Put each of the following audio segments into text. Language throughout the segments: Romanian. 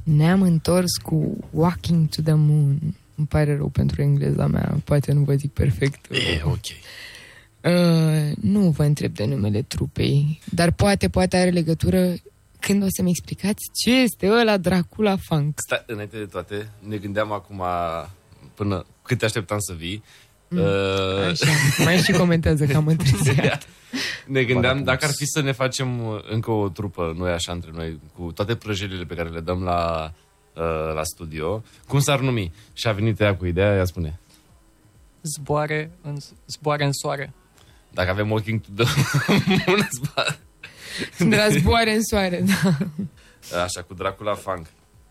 Ne-am întors cu Walking to the Moon. Îmi pare rău pentru engleza mea, poate nu vă zic perfect. E, ok. Nu vă întreb de numele trupei, dar poate are legătură când o să-mi explicați ce este ăla Dracula Funk. Stai, înainte de toate, ne gândeam acum până cât te așteptam să vii. Așa, mai și comentează că am întârziat. Ne gândeam dacă ar fi să ne facem încă o trupă, noi așa între noi, cu toate prăjelile pe care le dăm la studio, cum s-ar numi? Și a venit ea cu ideea, ea spune: Zboare în soare. Dacă avem Walking to the Moon, De la Zboare în soare, da. Așa, cu Dracula Funk.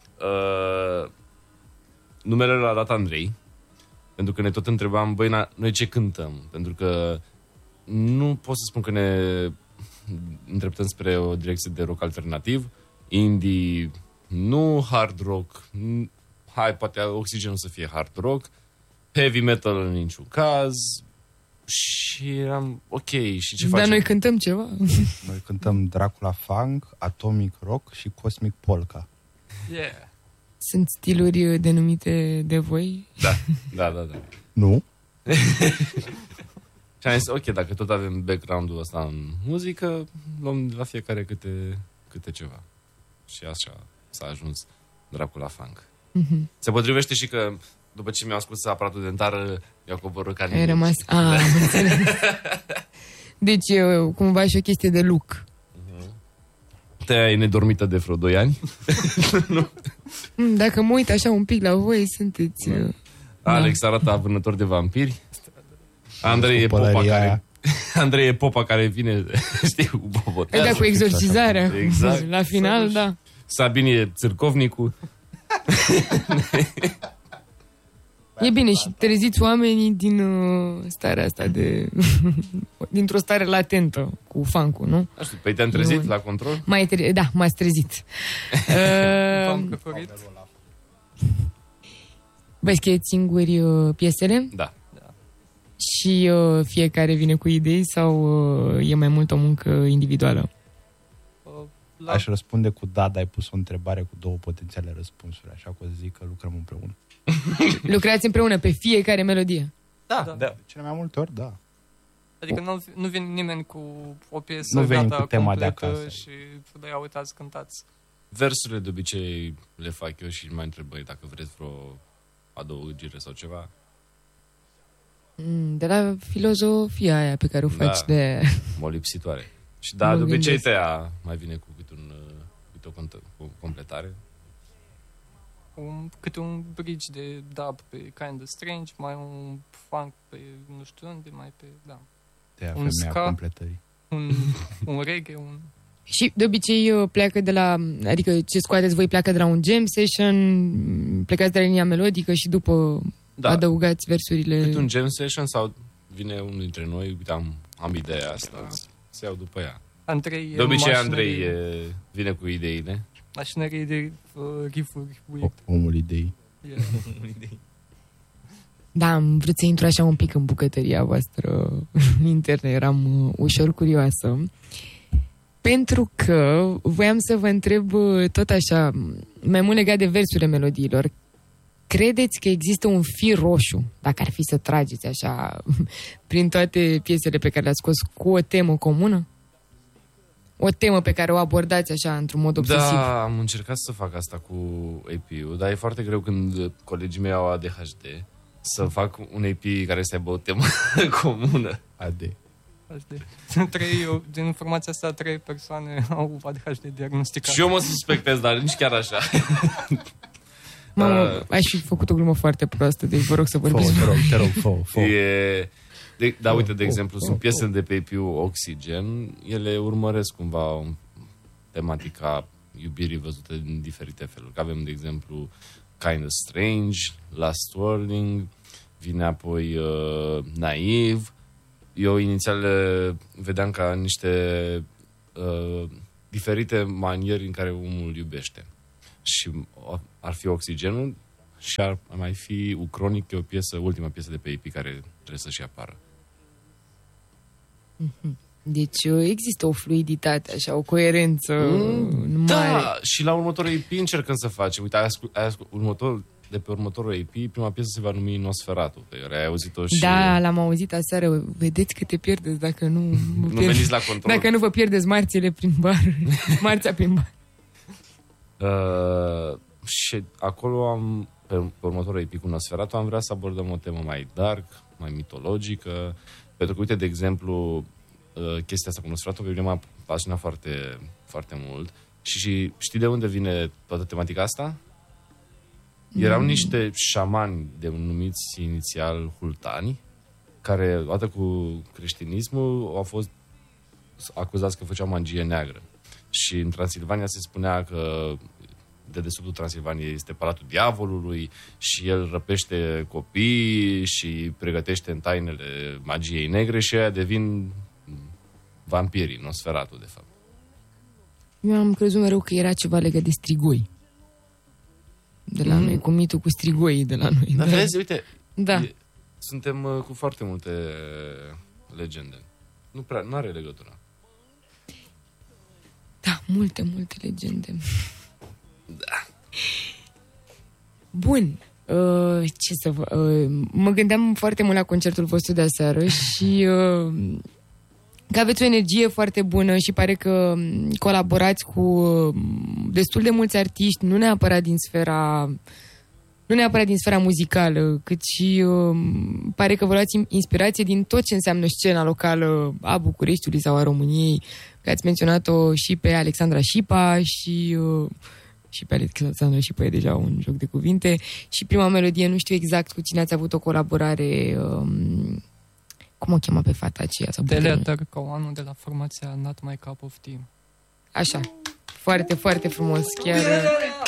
Numele l-a dat Andrei, pentru că ne tot întrebam, băi, noi ce cântăm? Pentru că nu pot să spun că ne îndreptăm spre o direcție de rock alternativ, indie, nu hard rock, hai, poate Oxygen să fie hard rock, heavy metal în niciun caz. Și eram, ok, și ce facem? Dar noi cântăm ceva. Noi cântăm Dracula Funk, Atomic Rock și Cosmic Polka. Yeah. Sunt stiluri denumite de voi? Da. Nu? Și am zis, ok, dacă tot avem background-ul ăsta în muzică, luăm la fiecare câte ceva. Și așa s-a ajuns Dracula Funk. Mm-hmm. Se potrivește și că după ce mi-au scos aparatul dentar, i-au coborât ca ai rămas... am înțeles. Deci cumva și o chestie de look. Te-ai e nedormită de vreo 2 ani? Dacă mă uit așa un pic la voi, sunteți... Alex arată vânător de vampiri. Andrei e popa care vine, știi, cu bobotează. Da, cu exorcizarea. Exact. La final, da. Sabin e țârcovnicul. E bine, și treziți oamenii din starea asta de... dintr-o stare latentă cu funk-ul, nu? Așa, păi te-am trezit la control? Da, m-ați trezit. Vă scrieți singuri piesele? Da. Și fiecare vine cu idei sau e mai mult o muncă individuală? Aș răspunde cu da, dar ai pus o întrebare cu 2 potențiale răspunsuri, așa că zic că lucrăm împreună. Lucrați împreună pe fiecare melodie? Da. Cele mai multe ori, da. Adică nu vine nimeni cu o piesă nu gata, cu tema completă de acasă. și ia uitați, cântați. Versurile de obicei le fac eu și mai întreb, băi, dacă vreți vreo adăugire sau ceva. De la filozofia aia pe care o faci de... molipsitoare. Și da, de obicei Tea mai vine cu câte o completare. Câte un bridge de dub pe Kinda Strange, mai un funk pe nu știu unde, mai pe, da. Un ska, completării. un reggae, Și de obicei pleacă de la, adică ce scoateți voi pleacă de la un jam session, plecați de la linia melodică și după adăugați versurile. Câte un jam session sau vine unul dintre noi, uite, am ideea asta, se iau după ea. De obicei Andrei vine cu ideile. Mașinărie de riff-uri. Omul idei. Da, am vrut să intru așa un pic în bucătăria voastră internă, eram ușor curioasă. Pentru că voiam să vă întreb tot așa, mai mult legat de versurile melodiilor. Credeți că există un fir roșu, dacă ar fi să trageți așa, prin toate piesele pe care le-ați scos, cu o temă comună? O temă pe care o abordați așa, într-un mod obsesiv? Da, am încercat să fac asta cu AP-ul, dar e foarte greu când colegii mei au ADHD să fac un AP care să aibă o temă comună. AD. Din informația asta, 3 persoane au ADHD diagnosticat. Și eu mă suspectez, dar nici chiar așa. Aș fi făcut o glumă foarte proastă, deci vă rog să vorbiți. Te rog, fă. Da, uite, de exemplu, sunt piesele de pe EP-ul Oxygen, ele urmăresc cumva tematica iubirii văzute în diferite feluri. Avem, de exemplu, Kinda Strange, Last Wording, vine apoi Naive. Eu inițial le vedeam ca niște diferite manieri în care omul iubește. Și ar fi Oxigenul și ar mai fi Ucronic, ultima piesă de pe EP care trebuie să-și apară. Mm-hmm. Deci există o fluiditate, așa, o coerență mare. Da, și la următorul EP încercăm să facem. Uite, de pe următorul EP, prima piesă se va numi Nosferatu, pe care ai auzit-o și... Da, l-am auzit aseară. Vedeți că te pierdeți dacă nu... Nu veniți la control. Dacă nu vă pierdeți marțile prin bar. Marțea prin bar. Și acolo pe următorul EP cu Nosferatu am vrea să abordăm o temă mai dark, mai mitologică. Pentru că, uite, de exemplu, chestia asta cu Nosferatu pe mine m-a pasionat foarte, foarte mult. Și știi de unde vine toată tematica asta? Erau niște șamani denumiți inițial hultani, care, odată cu creștinismul, au fost acuzați că făceau magie neagră. Și în Transilvania se spunea că de desubtul Transilvaniei este Palatul Diavolului și el răpește copii și pregătește în tainele magiei negre și aia devin vampirii, Nosferatu, de fapt. Eu am crezut mereu că era ceva legat de strigoi. De la noi, cu mitul cu strigoii de la noi. Dar vezi, uite, da. Suntem cu foarte multe legende. Nu are legătură. Da, multe legende. Da. Bun. Ce să vă... mă gândeam foarte mult la concertul vostru de aseară și că aveți o energie foarte bună și pare că colaborați cu destul de mulți artiști, nu neapărat din sfera muzicală, cât și pare că vă luați inspirație din tot ce înseamnă scena locală a Bucureștiului sau a României, că ați menționat-o și pe Alexandra Șipa și pe Alexandra Șipa e deja un joc de cuvinte și prima melodie, nu știu exact cu cine ați avut o colaborare, cum o chema pe fata aceea? Delia Tărcăoanu de la formația Not My Cup of Tea. Așa, foarte, foarte frumos, chiar...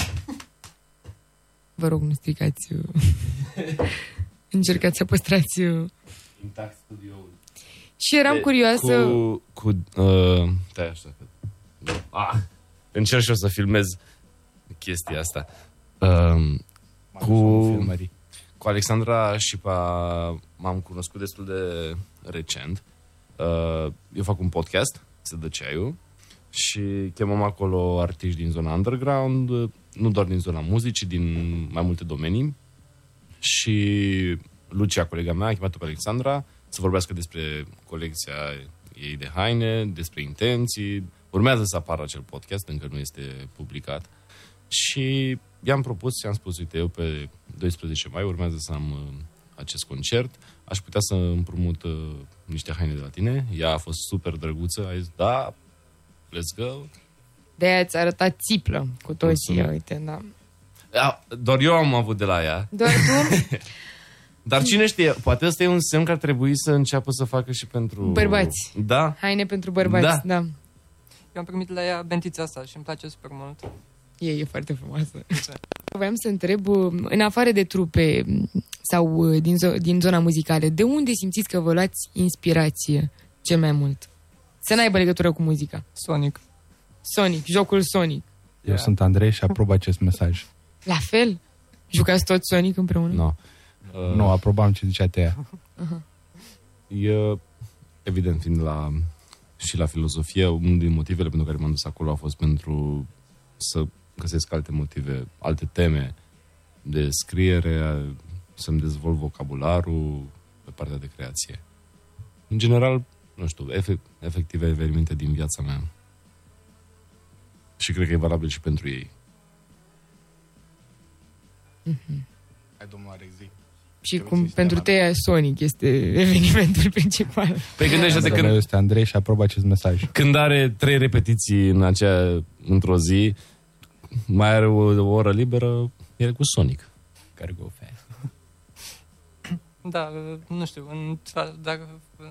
Vă rog, nu stricați. Încercați să păstrați intact studioul. Și eram curioasă... Stai așa. Încerc și eu să filmez chestia asta. Cu Alexandra Șipa m-am cunoscut destul de recent. Eu fac un podcast, se dă ceaiul, și chemăm acolo artiști din zona underground, nu doar din zona muzicii, din mai multe domenii. Și Lucia, colega mea, a chemat-o pe Alexandra să vorbească despre colecția ei de haine, despre intenții. Urmează să apară acel podcast, încă nu este publicat. Și i-am propus și am spus, uite, eu pe 12 mai urmează să am acest concert. Aș putea să împrumut niște haine de la tine. Ea a fost super drăguță, a zis, da, let's go. De-aia ți-a arătat țiplă cu toții, uite, da. Doar eu am avut de la ea. Doar tu? Dar cine știe, poate ăsta e un semn că ar trebui să înceapă să facă și pentru... Bărbați. Da. Haine pentru bărbați, da. Eu am primit la ea bentița asta și îmi place super mult. E foarte frumoasă. Voiam să întreb, în afară de trupe sau din zona muzicală, de unde simțiți că vă luați inspirație cel mai mult? Să n-aibă legătură cu muzica. Sonic, jocul Sonic. Eu sunt Andrei și aprob acest mesaj. La fel? Jucați tot Sonic împreună? No. Nu, aprobam ce zicea Tea. E, evident, fiind și la filozofie, unul din motivele pentru care m-am dus acolo a fost pentru să găsesc alte motive, alte teme de scriere, să-mi dezvolt vocabularul pe partea de creație. În general, nu știu, efective evenimente din viața mea. Și cred că e valabil și pentru ei. Hai, domnul Alexei. Și cum pentru tine Sonic este evenimentul principal. Păi gândește-te când... Este Andrei și aprob acest mesaj. Când are 3 repetiții într-o zi, mai are o oră liberă, e cu Sonic. Care go fast. Da, nu știu, dacă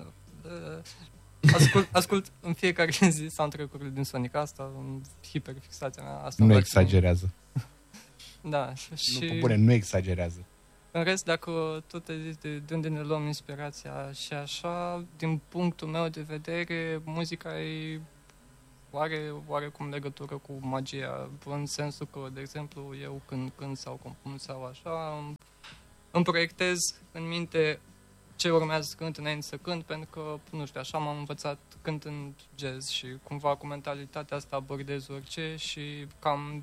ascult în fiecare zi soundtrack-urile din Sonic, asta, hiperfixația mea, asta. Nu exagerează. Da, și... Nu exagerează. În rest, dacă tot ai zis de unde ne luăm inspirația și așa, din punctul meu de vedere, muzica are oarecum legătură cu magia, în sensul că, de exemplu, eu când cânt sau compun sau așa, îmi proiectez în minte ce urmează să cânt înainte să cânt, pentru că, nu știu, așa m-am învățat cântând jazz și cumva cu mentalitatea asta abordez orice și cam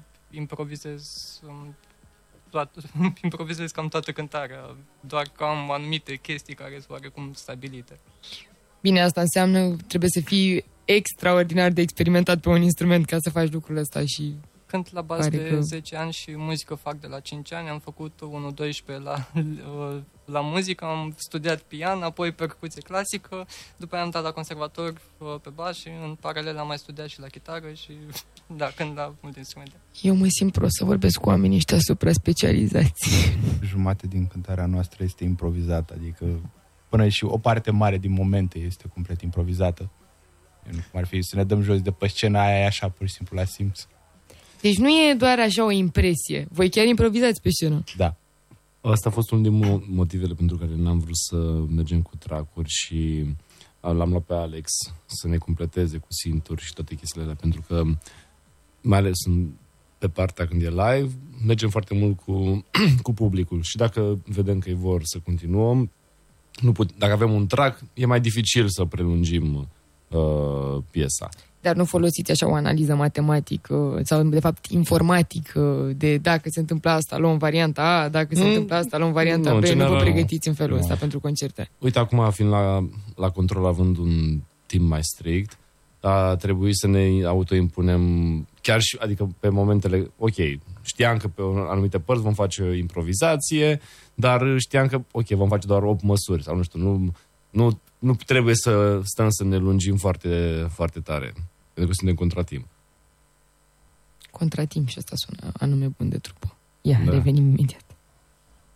improvizez cam toată cântarea, doar că am anumite chestii care sunt oarecum stabilite. Bine, asta înseamnă trebuie să fii extraordinar de experimentat pe un instrument ca să faci lucrul ăsta și... Cânt la bază de 10 ani și muzică fac de la 5 ani. Am făcut 1-12 la muzică, am studiat pian, apoi percuție clasică, după aia am dat la conservator pe bas și în paralel am mai studiat și la chitară și da, cânt la multe instrumente. Eu mă simt prost să vorbesc cu oamenii ăștia supra-specializați. Jumate din cântarea noastră este improvizată, adică până și o parte mare din momente este complet improvizată. Nu cum ar fi să ne dăm jos de pe scena aia așa, pur și simplu la simț. Deci nu e doar așa o impresie. Voi chiar improvizați pe scenă. Da. Asta a fost unul din motivele pentru care n-am vrut să mergem cu track-uri și l-am luat pe Alex să ne completeze cu sinturi și toate chestiile alea, pentru că mai ales pe partea când e live, mergem foarte mult cu publicul și dacă vedem că ei vor să continuăm, dacă avem un track, e mai dificil să prelungim piesa. Dar nu folosiți așa o analiză matematică sau, de fapt, informatică de dacă se întâmplă asta, luăm varianta A, dacă se întâmplă asta, luăm varianta B, nu vă pregătiți în felul ăsta pentru concerte. Uite, acum, fiind la control, având un timp mai strict, a trebuit să ne autoimpunem chiar și, adică pe momentele, ok, știam că pe anumite părți vom face o improvizație, dar știam că, ok, vom face doar 8 măsuri sau nu știu, nu trebuie să stăm să ne lungim foarte, foarte tare, pentru că suntem contratimp. Contratimp și asta sună anume bun de trupă. Ia, revenim imediat.